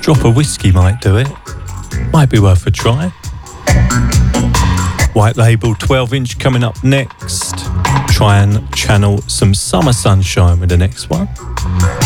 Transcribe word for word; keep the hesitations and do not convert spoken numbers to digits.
Drop of whiskey might do it. Might be worth a try. White Label twelve inch coming up next. Try and channel some summer sunshine with the next one.